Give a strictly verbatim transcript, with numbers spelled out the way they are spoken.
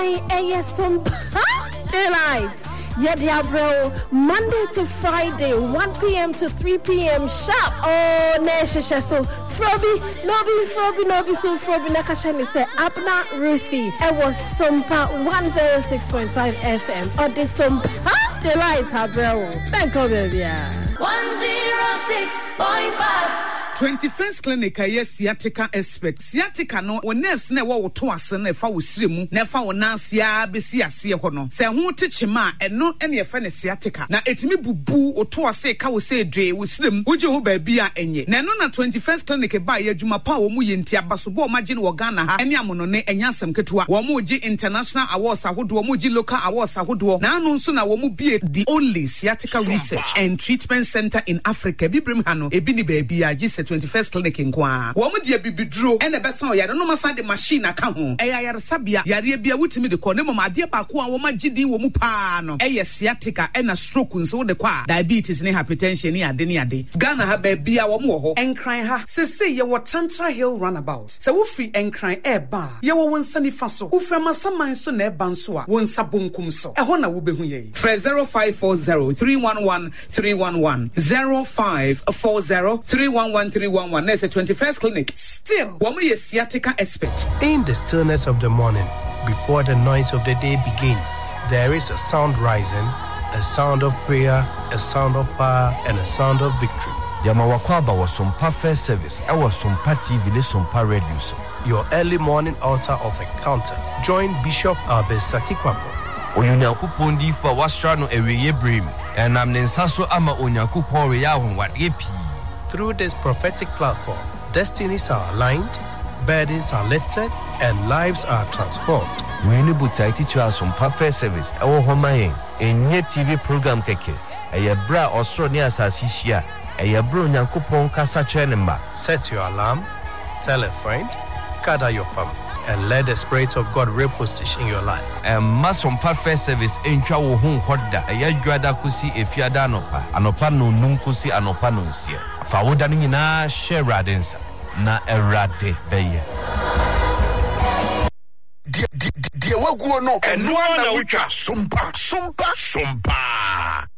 yes, some daylight. Yeah, Diablo, Monday to Friday, one p.m. to three p.m. sharp. Oh, Nesha, so Froby, Nobi, Froby, Nobi, so Froby, Nakashani said, Abna Ruthie. It was Sompa one oh six point five F M. Or the Sompa daylight, Diablo. Thank you, baby. one oh six point five. twenty-first clinic aye sciatica expert sciatica no wo nerves na wo to ase na fa wo siremu na fa wo nansia besi ase ho no se ho techema eno ene ye fa ne sciatica na etimi bubu wo to ase ka wo se dwe wo siremu wo je ho ba bia enye na no na twenty-first clinic ba ye adwuma pa wo mu ye ntia basobo ma je ne wo Ghana ha ene amono ne enya asem ketua wo mu je international awards ahodo wo mu je local awards ahodo na anu nso na wo mu bie the only sciatica research and treatment center in Africa bibrim ha no ebi ni ba bia je twenty-first clinic nkwa wo mu de bibiduro ene besa o yare no masa de machine aka ho e yare sabia yare bia wutimi de ko ne mama ade ba ko a wo magidi wo mu pa no e ye sciatica e na stroke nso de kwa diabetes ne hypertension ne ade ne ade Ghana ha ba bia wo mu ho enkran ha se se ye wo Tantra Hill runabout se wo free enkran e ba ye wo wonsa ni fa so wo fra masaman so na e ba nso a wonsa bonkum so e ho na wo behu ye fra zero five four zero three one one three one one zero five four zero three one one three one one. There's a twenty-first clinic. Still, woman is sciatica expert. In the stillness of the morning, before the noise of the day begins, there is a sound rising, a sound of prayer, a sound of power, and a sound of victory. Yamawakwaba was some perfect service. I was some party village some radio. Your early morning altar of encounter. Join Bishop Abesaki Kwambo. Onyankopon di fa wastrano eweye brim. And am nensaso ama onyankopon we ya hon wade pi. Through this prophetic platform, destinies are aligned, burdens are lifted, and lives are transformed. We need to teach us some perfect service. Our home in T V program keke. A bra or so near Sasisia. A bro Yankupon Casa Chenemba. Set your alarm, tell a friend, gather your family, and let the Spirit of God reposition your life. And mass on perfect service in Chawo Hum Hoda. A Yagrada Kusi if Yadanopa, Anopano Nunkusi Anopanunsia. Fawodani na share densa na erade beye dia dia waguo no eno na utwa sompa sompa sompa